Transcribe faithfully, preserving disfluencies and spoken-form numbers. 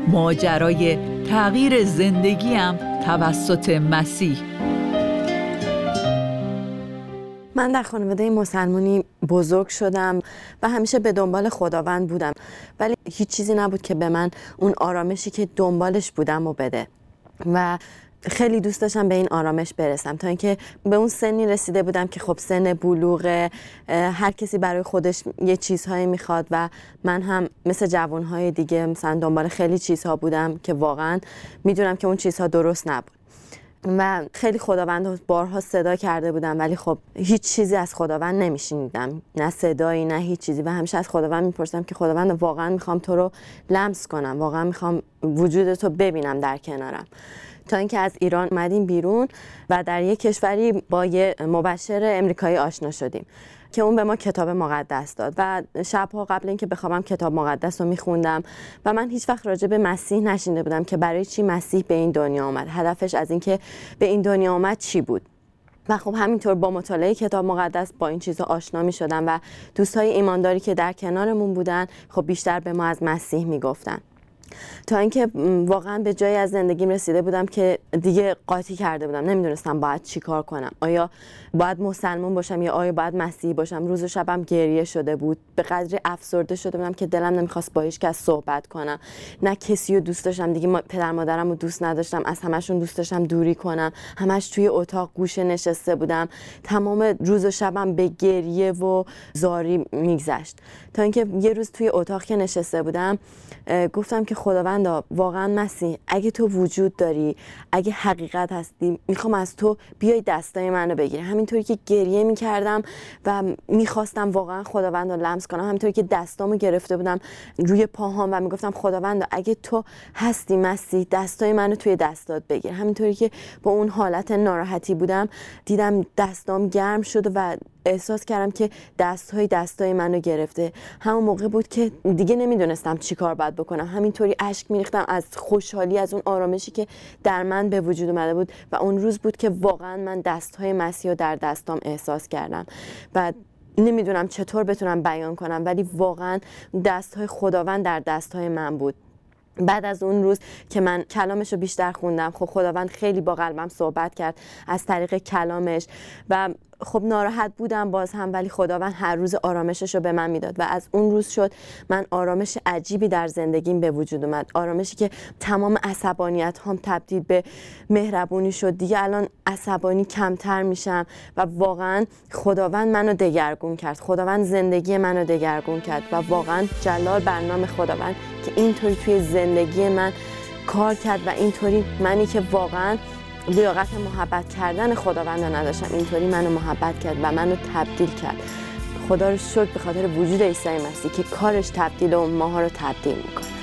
ماجرای تغییر زندگیم توسط مسیح. من در خانواده مسلمانی بزرگ شدم و همیشه به دنبال خداوند بودم، ولی هیچ چیزی نبود که به من اون آرامشی که دنبالش بودم و بده و خیلی دوست داشتم به این آرامش برسم، تا اینکه به اون سنی رسیده بودم که خب سن بلوغ، هر کسی برای خودش یه چیزهایی میخواد و من هم مثل جوانهای دیگه مثلا دنبال خیلی چیزها بودم که واقعا میدونم که اون چیزها درست نبود و خیلی خداوند رو بارها صدا کرده بودم، ولی خب هیچ چیزی از خداوند نمیشنیدم، نه صدایی نه هیچ چیزی، و همیشه از خداوند میپرسم که خداوند واقعا میخوام تو رو لمس کنم، واقعا میخوام وجودتو ببینم در کنارم. تا اینکه از ایران اومدیم بیرون و در یک کشوری با یه مبشر امریکایی آشنا شدیم که اون به ما کتاب مقدس داد و شبها قبل اینکه بخوابم کتاب مقدس رو میخوندم و من هیچ وقت راجع به مسیح نشنیده بودم که برای چی مسیح به این دنیا آمد، هدفش از اینکه به این دنیا آمد چی بود. و خب همینطور با مطالعه کتاب مقدس با این چیزا آشنا می شدم و دوستای ایمانداری که در کنارمون بودن خب بیشتر به ما از مسیح میگفتن، تا اینکه واقعا به جایی از زندگیم رسیده بودم که دیگه قاطی کرده بودم، نمیدونستم باید چی کار کنم، آیا باید مسلمان باشم یا آیا باید مسیحی باشم. روز و شبم گریه شده بود، به قدری افسرده شده بودم که دلم نمیخواست با هیچ کس صحبت کنم، نه کسی رو دوست داشتم دیگه، پدر مادرم رو دوست نداشتم، از همشون دوست داشتم دوری کنم، همش توی اتاق گوشه نشسته بودم، تمام روز و شبم به گریه و زاری میگذشت. تا اینکه یه روز توی اتاق که نشسته بودم گفتم که خداوندا واقعا مسیح اگه تو وجود داری، اگه حقیقت هستی، میخوام از تو بیای دستای منو بگیری. همینطوری که گریه میکردم و میخواستم واقعا خداوند رو لمس کنم، همینطوری که دستامو گرفته بودم روی پاهام و میگفتم خداوندا اگه تو هستی مسیح دستای منو توی دستات بگیر. همینطوری که با اون حالت ناراحتی بودم دیدم دستام گرم شد و احساس کردم که دستهای دستای منو گرفته. همون موقع بود که دیگه نمیدونستم چی کار باید بکنم، همینطوری اشک میریختم از خوشحالی از اون آرامشی که در من به وجود اومده بود و اون روز بود که واقعا من دستهای مسیح رو در دستام احساس کردم و نمیدونم چطور بتونم بیان کنم، ولی واقعا دستهای خداوند در دستهای من بود. بعد از اون روز که من کلامش رو بیشتر خوندم، خب خداوند خیلی با قلبم صحبت کرد از طریق کلامش و خب ناراحت بودم باز هم، ولی خداوند هر روز آرامشش رو به من میداد و از اون روز شد من آرامش عجیبی در زندگیم به وجود اومد، آرامشی که تمام عصبانیت هام تبدیل به مهربونی شد. دیگه الان عصبانی کمتر میشم و واقعا خداوند منو دگرگون کرد، خداوند زندگی منو دگرگون کرد و واقعا جلال بر نام خداوند که اینطوری توی زندگی من کار کرد و اینطوری منی که واقعا لیاقت محبت کردن خداوند رو نداشتم اینطوری منو محبت کرد و منو تبدیل کرد. خدا رو شکر به خاطر وجود عیسی مسیح که کارش تبدیل اون ماها رو تبدیل میکنه.